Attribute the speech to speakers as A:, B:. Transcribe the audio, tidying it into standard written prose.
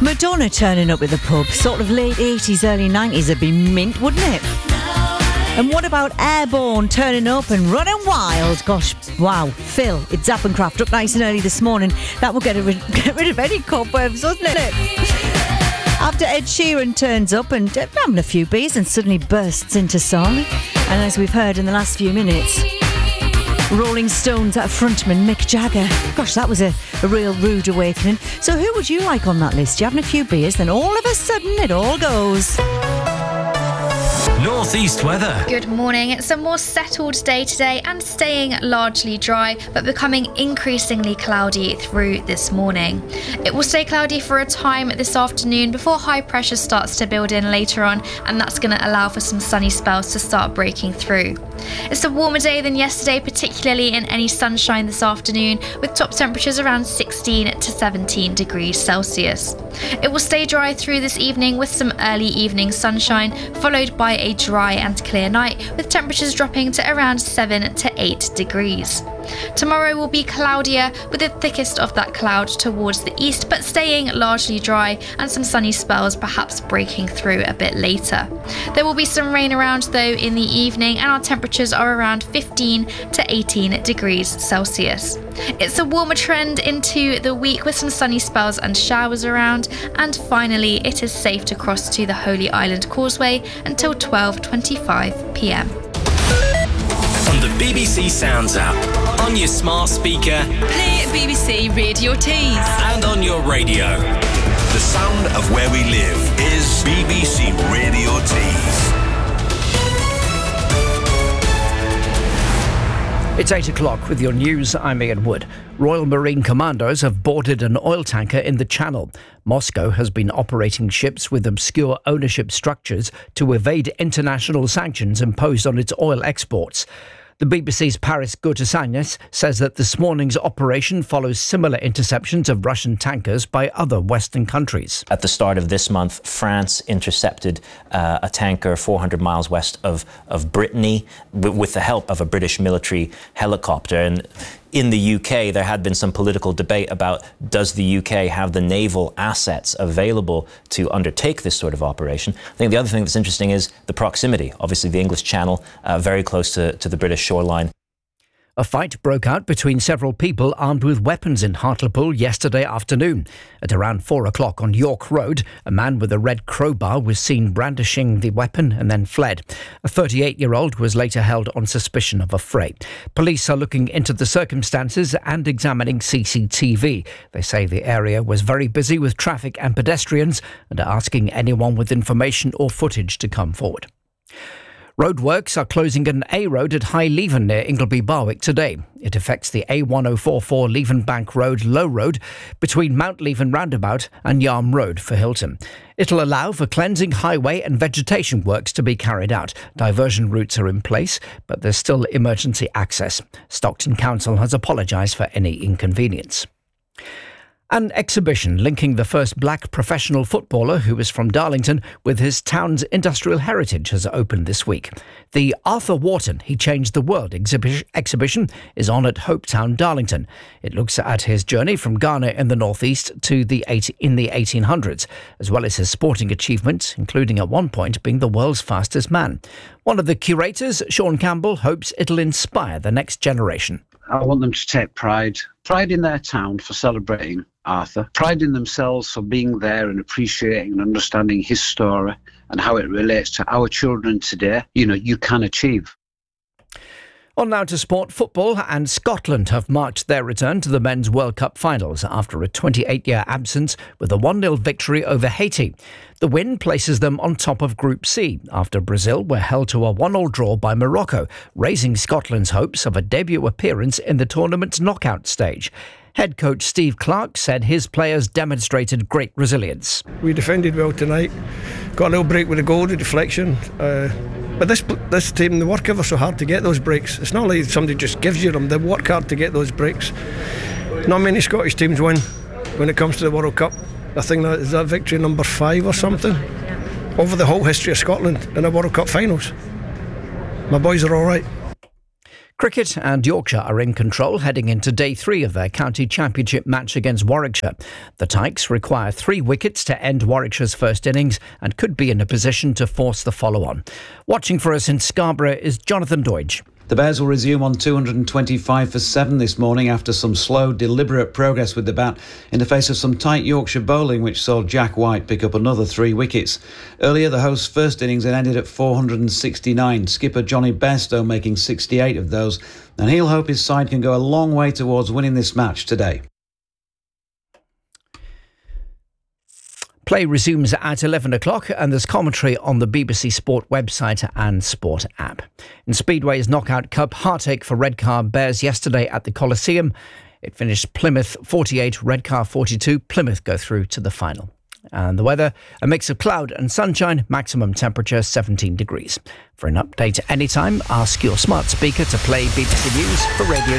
A: Madonna turning up at the pub, sort of late 80s, early 90s would be mint, wouldn't it? And what about Airborne turning up and running wild? Gosh, wow, Phil, it's Zappencraft up nice and early this morning. That will get rid of any cobwebs, doesn't it? After Ed Sheeran turns up and having a few beers and suddenly bursts into song. And as we've heard in the last few minutes, Rolling Stones frontman Mick Jagger. Gosh, that was a real rude awakening. So who would you like on that list? You're having a few beers, then all of a sudden it all goes.
B: Northeast weather.
C: Good morning. It's a more settled day today and staying largely dry, but becoming increasingly cloudy through this morning. It will stay cloudy for a time this afternoon before high pressure starts to build in later on, and that's going to allow for some sunny spells to start breaking through. It's a warmer day than yesterday, particularly in any sunshine this afternoon, with top temperatures around 16 to 17 degrees Celsius. It will stay dry through this evening with some early evening sunshine, followed by a dry and clear night, with temperatures dropping to around 7 to 8 degrees. Tomorrow will be cloudier, with the thickest of that cloud towards the east, but staying largely dry, and some sunny spells perhaps breaking through a bit later. There will be some rain around though in the evening, and our temperatures are around 15 to 18 degrees Celsius. It's a warmer trend into the week with some sunny spells and showers around, and finally it is safe to cross to the Holy Island Causeway until 12:25 p.m.
B: On the BBC Sounds app, on your smart speaker,
D: play BBC Radio Tees,
B: and on your radio.
E: The sound of where we live is BBC Radio Tees.
F: It's 8 o'clock with your news. I'm Ian Wood. Royal Marine Commandos have boarded an oil tanker in the Channel. Moscow has been operating ships with obscure ownership structures to evade international sanctions imposed on its oil exports. The BBC's Paris Gautasagnas says that this morning's operation follows similar interceptions of Russian tankers by other Western countries.
G: At the start of this month, France intercepted a tanker 400 miles west of Brittany with the help of a British military helicopter. And in the UK, there had been some political debate about, does the UK have the naval assets available to undertake this sort of operation? I think the other thing that's interesting is the proximity. Obviously, the English Channel, very close to the British shoreline.
F: A fight broke out between several people armed with weapons in Hartlepool yesterday afternoon. At around 4 o'clock on York Road, a man with a red crowbar was seen brandishing the weapon and then fled. A 38-year-old was later held on suspicion of a fray. Police are looking into the circumstances and examining CCTV. They say the area was very busy with traffic and pedestrians and are asking anyone with information or footage to come forward. Roadworks are closing an A road at High Leven near Ingleby Barwick today. It affects the A1044 Levenbank Road Low Road between Mount Leven Roundabout and Yarm Road for Hilton. It'll allow for cleansing highway and vegetation works to be carried out. Diversion routes are in place, but there's still emergency access. Stockton Council has apologised for any inconvenience. An exhibition linking the first black professional footballer who is from Darlington with his town's industrial heritage has opened this week. The Arthur Wharton He Changed the World exhibition is on at Hopetown, Darlington. It looks at his journey from Ghana in the northeast to in the 1800s, as well as his sporting achievements, including at one point being the world's fastest man. One of the curators, Sean Campbell, hopes it'll inspire the next generation.
H: I want them to take pride in their town for celebrating Arthur, pride in themselves for being there and appreciating and understanding his story and how it relates to our children today. You know, you can achieve.
F: On now to sport. Football and Scotland have marked their return to the Men's World Cup finals after a 28-year absence with a 1-0 victory over Haiti. The win places them on top of Group C after Brazil were held to a 1-1 draw by Morocco, raising Scotland's hopes of a debut appearance in the tournament's knockout stage. Head coach Steve Clarke said his players demonstrated great resilience.
I: We defended well tonight, got a little break with a goal, the deflection. But this team, they work ever so hard to get those breaks. It's not like somebody just gives you them, they work hard to get those breaks. Not many Scottish teams win when it comes to the World Cup. I think that is victory number 5 or something over the whole history of Scotland in the World Cup finals. My boys are all right.
F: Cricket and Yorkshire are in control heading into day 3 of their county championship match against Warwickshire. The Tykes require 3 wickets to end Warwickshire's first innings and could be in a position to force the follow-on. Watching for us in Scarborough is Jonathan Doidge.
J: The Bears will resume on 225 for 7 this morning after some slow, deliberate progress with the bat in the face of some tight Yorkshire bowling, which saw Jack White pick up another 3 wickets. Earlier, the host's first innings had ended at 469, skipper Johnny Bairstow making 68 of those, and he'll hope his side can go a long way towards winning this match today. Play resumes at 11 o'clock and there's commentary on the BBC Sport website and Sport app. In Speedway's Knockout Cup, heartache for Redcar Bears yesterday at the Coliseum. It finished Plymouth 48, Redcar 42. Plymouth go through to the final. And the weather, a mix of cloud and sunshine, maximum temperature 17 degrees. For an update anytime, ask your smart speaker to play BBC News for Radio